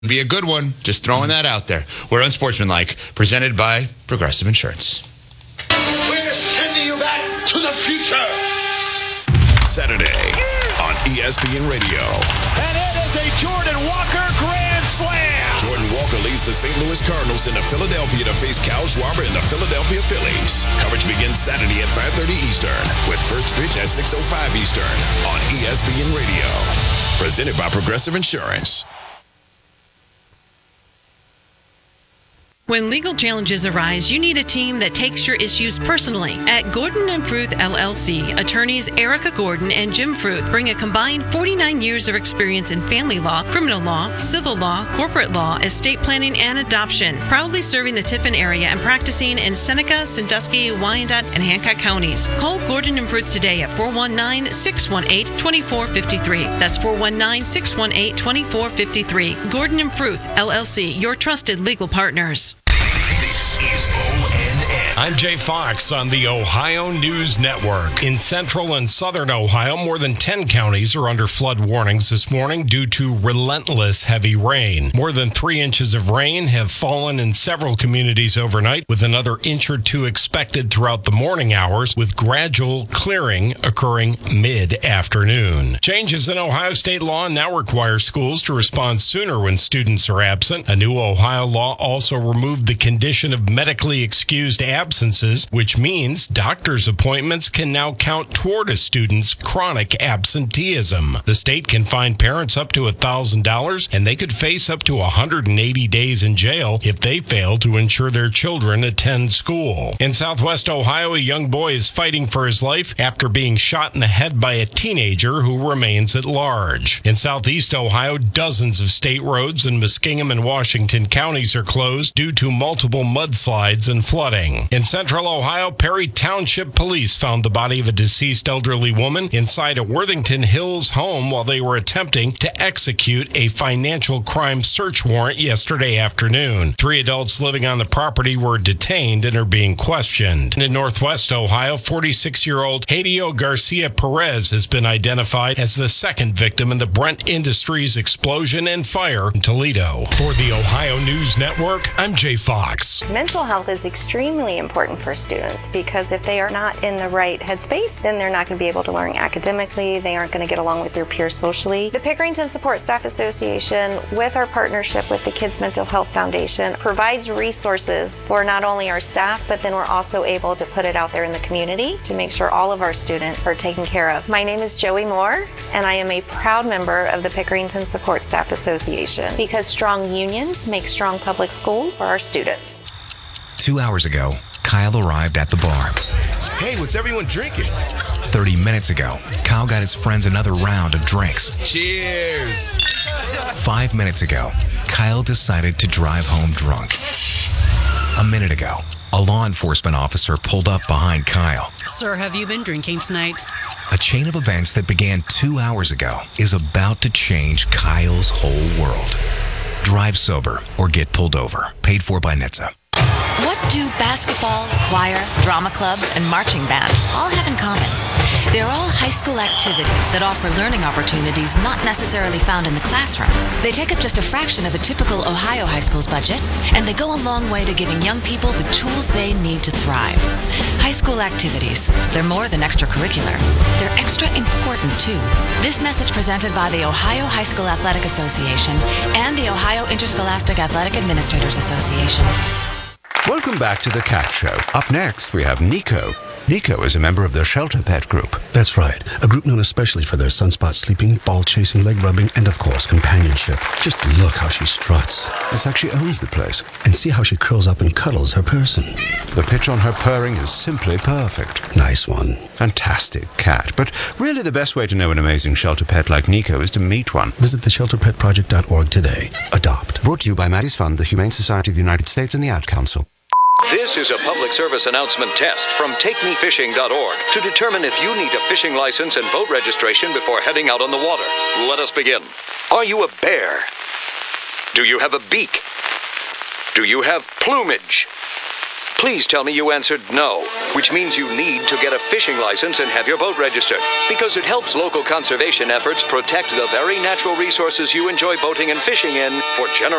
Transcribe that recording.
Be a good one. Just throwing that out there. We're Unsportsmanlike, presented by Progressive Insurance. We're sending you back to the future. Saturday on ESPN Radio. And it is a Jordan Walker grand slam. Jordan Walker leads the St. Louis Cardinals into Philadelphia to face Kyle Schwarber and the Philadelphia Phillies. Coverage begins Saturday at 5:30 Eastern, with first pitch at 6:05 Eastern on ESPN Radio. Presented by Progressive Insurance. When legal challenges arise, you need a team that takes your issues personally. At Gordon & Fruth LLC, attorneys Erica Gordon and Jim Fruth bring a combined 49 years of experience in family law, criminal law, civil law, corporate law, estate planning, and adoption. Proudly serving the Tiffin area and practicing in Seneca, Sandusky, Wyandotte, and Hancock counties. Call Gordon & Fruth today at 419-618-2453. That's 419-618-2453. Gordon & Fruth LLC, your trusted legal partners. This is ONN. I'm Jay Fox on the Ohio News Network. In central and southern Ohio, more than 10 counties are under flood warnings this morning due to relentless heavy rain. More than 3 inches of rain have fallen in several communities overnight, with another inch or two expected throughout the morning hours, with gradual clearing occurring mid-afternoon. Changes in Ohio state law now require schools to respond sooner when students are absent. A new Ohio law also removed the condition of medically excused absences, which means doctor's appointments can now count toward a student's chronic absenteeism. The state can fine parents up to $1,000, and they could face up to 180 days in jail if they fail to ensure their children attend school. In southwest Ohio, a young boy is fighting for his life after being shot in the head by a teenager who remains at large. In southeast Ohio, dozens of state roads in Muskingum and Washington counties are closed due to multiple mudslides and flooding. In central Ohio, Perry Township Police found the body of a deceased elderly woman inside a Worthington Hills home while they were attempting to execute a financial crime search warrant yesterday afternoon. 3 adults living on the property were detained and are being questioned. In northwest Ohio, 46-year-old Hadio Garcia Perez has been identified as the second victim in the Brent Industries explosion and fire in Toledo. For the Ohio News Network, I'm Jay Fox. Mental health is extremely important for students because if they are not in the right headspace, then they're not going to be able to learn academically. They aren't going to get along with their peers socially. The Pickerington Support Staff Association, with our partnership with the Kids Mental Health Foundation, provides resources for not only our staff, but then we're also able to put it out there in the community to make sure all of our students are taken care of. My name is Joey Moore, and I am a proud member of the Pickerington Support Staff Association because strong unions make strong public schools for our students. 2 hours ago, Kyle arrived at the bar. Hey, what's everyone drinking? 30 minutes ago, Kyle got his friends another round of drinks. Cheers! 5 minutes ago, Kyle decided to drive home drunk. A minute ago, a law enforcement officer pulled up behind Kyle. Sir, have you been drinking tonight? A chain of events that began 2 hours ago is about to change Kyle's whole world. Drive sober or get pulled over. Paid for by NHTSA. What do basketball, choir, drama club, and marching band all have in common? They're all high school activities that offer learning opportunities not necessarily found in the classroom. They take up just a fraction of a typical Ohio high school's budget, and they go a long way to giving young people the tools they need to thrive. High school activities, they're more than extracurricular. They're extra important, too. This message presented by the Ohio High School Athletic Association and the Ohio Interscholastic Athletic Administrators Association. Welcome back to The Cat Show. Up next, we have Nico. Nico is a member of the Shelter Pet Group. That's right. A group known especially for their sunspot sleeping, ball chasing, leg rubbing, and of course, companionship. Just look how she struts. It's like she owns the place. And see how she curls up and cuddles her person. The pitch on her purring is simply perfect. Nice one. Fantastic cat. But really the best way to know an amazing shelter pet like Nico is to meet one. Visit theshelterpetproject.org today. Adopt. Brought to you by Maddie's Fund, the Humane Society of the United States, and the Ad Council. This is a public service announcement test from TakeMeFishing.org to determine if you need a fishing license and boat registration before heading out on the water. Let us begin. Are you a bear? Do you have a beak? Do you have plumage? Please tell me you answered no, which means you need to get a fishing license and have your boat registered, because it helps local conservation efforts protect the very natural resources you enjoy boating and fishing in for generations.